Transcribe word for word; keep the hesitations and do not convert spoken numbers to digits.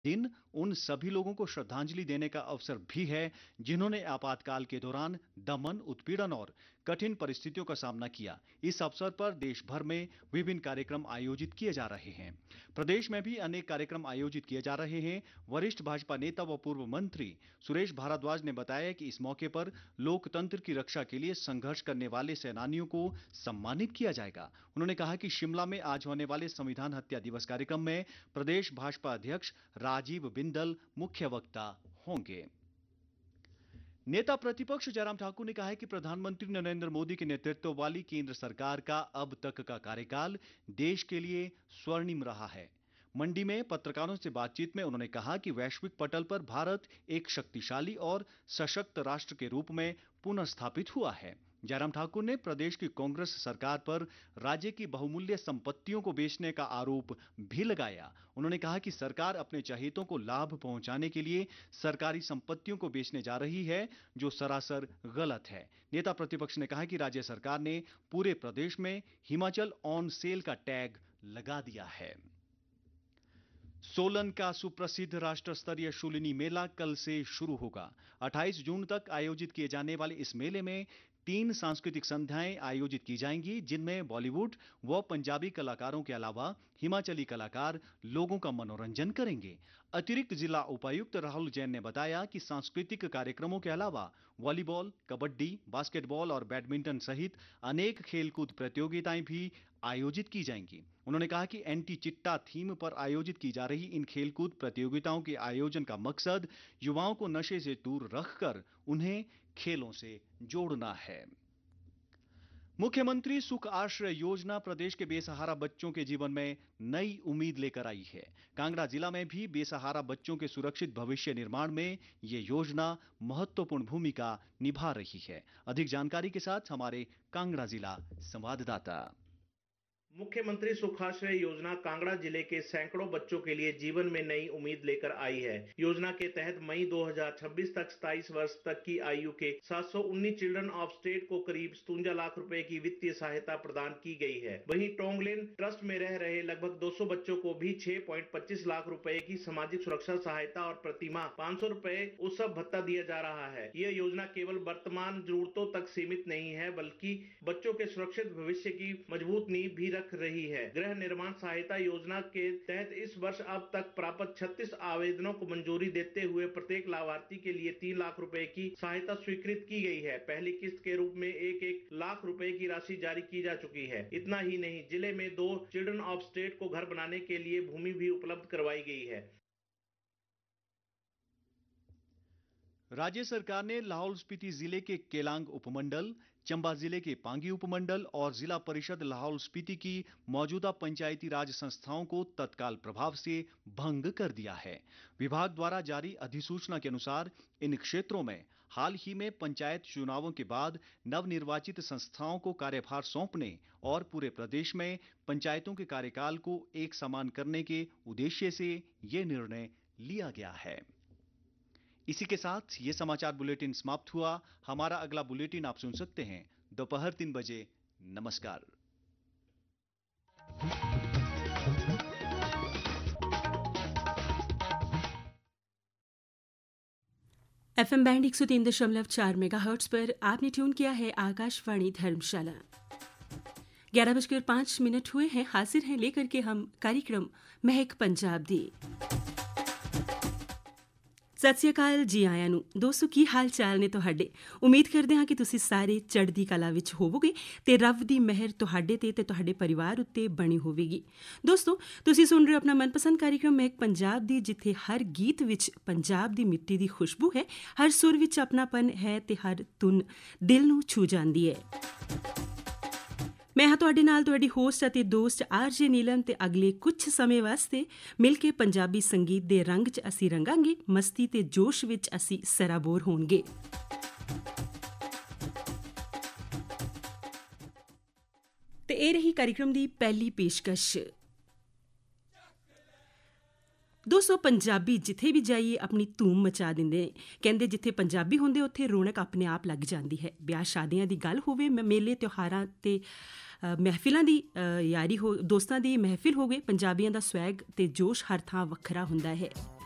दिन उन सभी लोगों को श्रद्धांजलि देने का अवसर भी है जिन्होंने आपातकाल के दौरान दमन, उत्पीड़न और कठिन परिस्थितियों का सामना किया। इस अवसर पर देश भर में विभिन्न कार्यक्रम आयोजित किए जा रहे हैं। प्रदेश में भी अनेक कार्यक्रम आयोजित किए जा रहे हैं। वरिष्ठ भाजपा नेता व पूर्व मंत्री सुरेश भारद्वाज ने बताया कि इस मौके पर लोकतंत्र की रक्षा के लिए संघर्ष करने वाले सेनानियों को सम्मानित किया जाएगा। उन्होंने कहा कि शिमला में आज होने वाले संविधान हत्या दिवस कार्यक्रम में प्रदेश भाजपा अध्यक्ष राजीव बिंदल मुख्य वक्ता होंगे। नेता प्रतिपक्ष जयराम ठाकुर ने कहा है कि प्रधानमंत्री नरेंद्र मोदी के नेतृत्व वाली केंद्र सरकार का अब तक का कार्यकाल देश के लिए स्वर्णिम रहा है। मंडी में पत्रकारों से बातचीत में उन्होंने कहा कि वैश्विक पटल पर भारत एक शक्तिशाली और सशक्त राष्ट्र के रूप में पुनर्स्थापित हुआ है। जयराम ठाकुर ने प्रदेश की कांग्रेस सरकार पर राज्य की बहुमूल्य संपत्तियों को बेचने का आरोप भी लगाया। उन्होंने कहा कि सरकार अपने चहेतों को लाभ पहुंचाने के लिए सरकारी संपत्तियों को बेचने जा रही है, जो सरासर गलत है। नेता प्रतिपक्ष ने कहा कि राज्य सरकार ने पूरे प्रदेश में हिमाचल ऑन सेल का टैग लगा दिया है। सोलन का सुप्रसिद्ध राष्ट्र स्तरीय शूलिनी मेला कल से शुरू होगा। अट्ठाईस जून तक आयोजित किए जाने वाले इस मेले में तीन सांस्कृतिक संध्याएं आयोजित की जाएंगी, जिनमें बॉलीवुड व पंजाबी कलाकारों के अलावा हिमाचली कलाकार लोगों का मनोरंजन करेंगे। अतिरिक्त जिला उपायुक्त राहुल जैन ने बताया कि सांस्कृतिक कार्यक्रमों के अलावा वॉलीबॉल, कबड्डी, बास्केटबॉल और बैडमिंटन सहित अनेक खेलकूद प्रतियोगिताएं भी आयोजित की जाएंगी। उन्होंने कहा कि एंटी चिट्टा थीम पर आयोजित की जा रही इन खेलकूद प्रतियोगिताओं के आयोजन का मकसद युवाओं को नशे से दूर रखकर उन्हें खेलों से जोड़ना है। मुख्यमंत्री सुख आश्रय योजना प्रदेश के बेसहारा बच्चों के जीवन में नई उम्मीद लेकर आई है। कांगड़ा जिला में भी बेसहारा बच्चों के सुरक्षित भविष्य निर्माण में ये योजना महत्वपूर्ण भूमिका निभा रही है। अधिक जानकारी के साथ हमारे कांगड़ा जिला संवाददाता। मुख्यमंत्री सुखाश्रय योजना कांगड़ा जिले के सैकड़ों बच्चों के लिए जीवन में नई उम्मीद लेकर आई है। योजना के तहत मई दो हज़ार छब्बीस तक सत्ताईस वर्ष तक की आयु के सात सौ उन्नीस चिल्ड्रन ऑफ स्टेट को करीब सतवंजा लाख रुपए की वित्तीय सहायता प्रदान की गई है। वहीं टोंगलेन ट्रस्ट में रह रहे लगभग दो सौ बच्चों को भी छह पॉइंट पच्चीस लाख रुपए की सामाजिक सुरक्षा सहायता और प्रतिमाह पाँच सौ रुपए उत्सव भत्ता दिया जा रहा है। यह योजना केवल वर्तमान जरूरतों तक सीमित नहीं है, बल्कि बच्चों के सुरक्षित भविष्य की मजबूत नींव भी रख रही है। गृह निर्माण सहायता योजना के तहत इस वर्ष अब तक प्राप्त छत्तीस आवेदनों को मंजूरी देते हुए प्रत्येक लाभार्थी के लिए तीन लाख रुपए की सहायता स्वीकृत की गई है। पहली किस्त के रूप में एक एक लाख रुपए की राशि जारी की जा चुकी है। इतना ही नहीं, जिले में दो चिल्ड्रन ऑफ स्टेट को घर बनाने के लिए भूमि भी उपलब्ध करवाई गई है। राज्य सरकार ने लाहौल स्पीति जिले के केलांग उपमंडल, चंबा जिले के पांगी उपमंडल और जिला परिषद लाहौल स्पीति की मौजूदा पंचायती राज संस्थाओं को तत्काल प्रभाव से भंग कर दिया है। विभाग द्वारा जारी अधिसूचना के अनुसार इन क्षेत्रों में हाल ही में पंचायत चुनावों के बाद नवनिर्वाचित संस्थाओं को कार्यभार सौंपने और पूरे प्रदेश में पंचायतों के कार्यकाल को एक समान करने के उद्देश्य से ये निर्णय लिया गया है। इसी के साथ ये समाचार बुलेटिन समाप्त हुआ। हमारा अगला बुलेटिन आप सुन सकते हैं दोपहर तीन बजे। नमस्कार। एफएम बैंड एक सौ तीन दशमलव चार मेगाहर्ट्ज पर आपने ट्यून किया है आकाशवाणी धर्मशाला। ग्यारह बजकर पाँच मिनट हुए हैं। हाजिर हैं लेकर के हम कार्यक्रम महक पंजाब दी। सत श्री अकाल जी आਇਆਂ ਨੂੰ ਦੋਸਤੋ, ਕੀ ਹਾਲ ਚਾਲ ਨੇ ਤੁਹਾਡੇ? ਉਮੀਦ ਕਰਦੇ ਹਾਂ ਕਿ ਤੁਸੀਂ ਸਾਰੇ ਚੜ੍ਹਦੀ ਕਲਾ ਵਿੱਚ ਹੋਵੋਗੇ ਤੇ ਰੱਬ ਦੀ ਮਿਹਰ ਤੁਹਾਡੇ ਤੇ ਤੇ ਤੁਹਾਡੇ ਪਰਿਵਾਰ ਉੱਤੇ ਬਣੀ ਹੋਵੇਗੀ। ਦੋਸਤੋ, ਤੁਸੀਂ ਸੁਣ ਰਹੇ ਹੋ ਆਪਣਾ ਮਨਪਸੰਦ कार्यक्रम महक पंजाब ਦੀ, ਜਿੱਥੇ ਹਰ ਗੀਤ ਵਿੱਚ ਪੰਜਾਬ ਦੀ ਮਿੱਟੀ ਦੀ ਖੁਸ਼ਬੂ ਹੈ, ਹਰ ਸੁਰ ਵਿੱਚ ਆਪਣਾਪਨ ਹੈ ਤੇ ਹਰ ਧੁਨ ਦਿਲ ਨੂੰ ਛੂ ਜਾਂਦੀ ਹੈ। मैं हाँ तुहाडे नाल तुहाडी होस्ट ਅਤੇ ਦੋਸਤ ਆਰਜੇ ਨੀਲਮ ਤੇ ਅਗਲੇ ਕੁਝ ਸਮੇਂ ਵਾਸਤੇ ਮਿਲ ਕੇ ਪੰਜਾਬੀ ਸੰਗੀਤ ਦੇ ਰੰਗ 'ਚ ਅਸੀਂ ਰੰਗਾਂਗੇ, ਮਸਤੀ ਤੇ ਜੋਸ਼ ਵਿੱਚ ਅਸੀਂ ਸਰਾਬੋਰ ਹੋਣਗੇ। ਤੇ ਇਹ ਰਹੀ कार्यक्रम ਦੀ ਪਹਿਲੀ ਪੇਸ਼ਕਸ਼। ਦੋਸਤੋ, ਪੰਜਾਬੀ ਜਿੱਥੇ ਵੀ ਜਾਈਏ ਆਪਣੀ ਧੂਮ ਮਚਾ ਦਿੰਦੇ ਨੇ। ਕਹਿੰਦੇ ਜਿੱਥੇ ਪੰਜਾਬੀ ਹੁੰਦੇ ਉੱਥੇ ਰੌਣਕ ਆਪਣੇ ਆਪ ਲੱਗ ਜਾਂਦੀ ਹੈ। ਵਿਆਹ ਸ਼ਾਦੀਆਂ ਦੀ ਗੱਲ ਹੋਵੇ, ਮੇਲੇ ਤਿਉਹਾਰਾਂ ਤੇ ਮਹਿਫਿਲਾਂ ਦੀ ਯਾਰੀ ਹੋ, ਦੋਸਤਾਂ ਦੀ ਮਹਿਫਿਲ ਹੋਵੇ, ਪੰਜਾਬੀਆਂ ਦਾ ਸਵੈਗ ਤੇ ਜੋਸ਼ ਹਰ ਥਾਂ ਵੱਖਰਾ ਹੁੰਦਾ ਹੈ।